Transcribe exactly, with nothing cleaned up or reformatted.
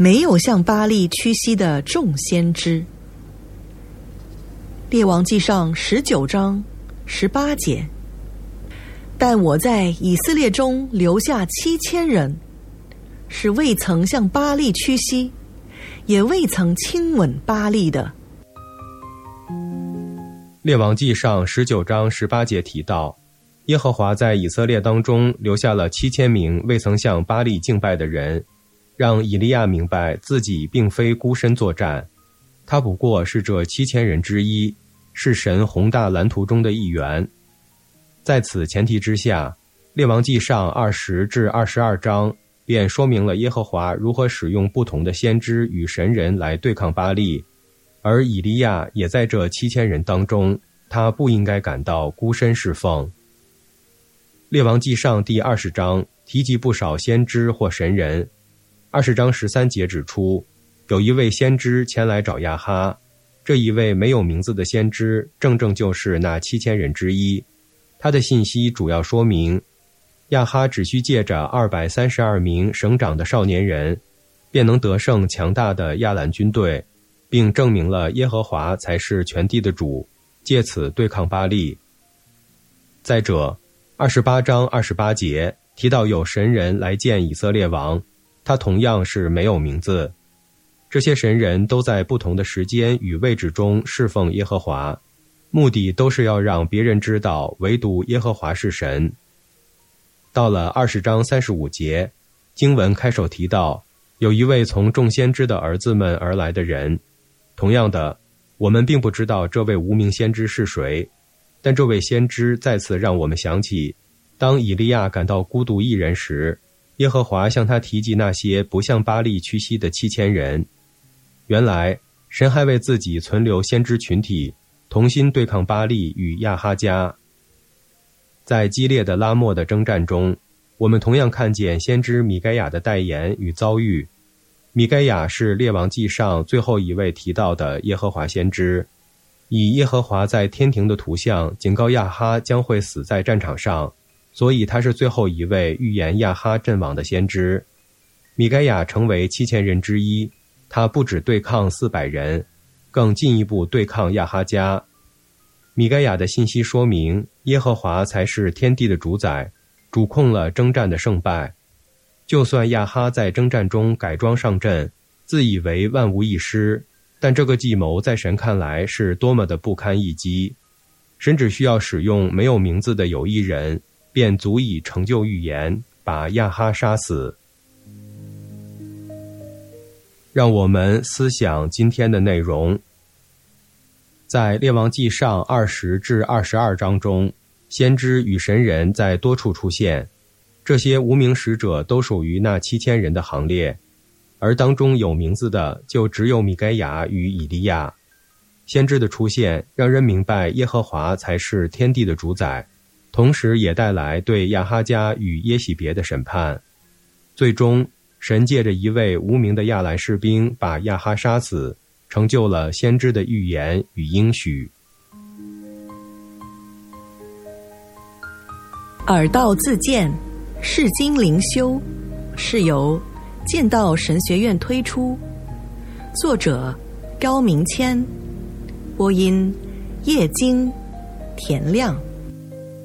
没有向巴力屈膝的众先知。列王纪上十九章十八节，但我在以色列中留下七千人，是未曾向巴力屈膝，也未曾亲吻巴力的。 列王纪上十九章十八节提到，耶和华在以色列当中留下了七千名未曾向巴力敬拜的人，让以利亚明白自己并非孤身作战，他不过是这七千人之一，是神宏大蓝图中的一员。在此前提之下，列王纪上二十至二十二章便说明了耶和华如何使用不同的先知与神人来对抗巴力，而以利亚也在这七千人当中，他不应该感到孤身侍奉。列王纪上第二十章提及不少先知或神人。二十章十三节指出，有一位先知前来找亚哈，这一位没有名字的先知正正就是那七千人之一。他的信息主要说明，亚哈只需借着二百三十二名省长的少年人，便能得胜强大的亚兰军队，并证明了耶和华才是全地的主，借此对抗巴力。再者，二十八章二十八节提到有神人来见以色列王，他同样是没有名字。这些神人都在不同的时间与位置中侍奉耶和华，目的都是要让别人知道唯独耶和华是神。到了二十章三十五节，经文开首提到，有一位从众先知的儿子们而来的人。同样的，我们并不知道这位无名先知是谁，但这位先知再次让我们想起，当以利亚感到孤独一人时，耶和华向他提及那些不向巴力屈膝的七千人。原来神还为自己存留先知群体，同心对抗巴力与亚哈家。在激烈的拉末的征战中，我们同样看见先知米该亚的代言与遭遇。米该亚是列王纪上最后一位提到的耶和华先知，以耶和华在天庭的图像警告亚哈将会死在战场上，所以他是最后一位预言亚哈阵亡的先知。米该亚成为七千人之一，他不只对抗四百人，更进一步对抗亚哈家。米该亚的信息说明，耶和华才是天地的主宰，主控了征战的胜败。就算亚哈在征战中改装上阵，自以为万无一失，但这个计谋在神看来是多么的不堪一击。神只需要使用没有名字的有一人，便足以成就预言，把亚哈杀死。让我们思想今天的内容。在列王纪上二十至二十二章中，先知与神人在多处出现，这些无名使者都属于那七千人的行列，而当中有名字的就只有米该亚与以利亚。先知的出现让人明白耶和华才是天地的主宰，同时也带来对亚哈家与耶洗别的审判。最终，神借着一位无名的亚兰士兵把亚哈杀死，成就了先知的预言与应许。 耳道自荐，释经灵修，是由剑道神学院推出，作者高明谦，播音叶金、田亮。